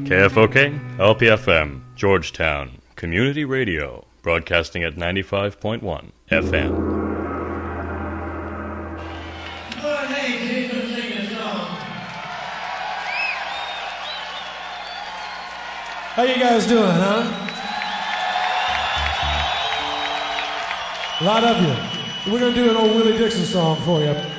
KFOK, LPFM, Georgetown, Community Radio, broadcasting at 95.1 FM. How you guys doing, huh? A lot of you. We're going to do an old Willie Dixon song for you.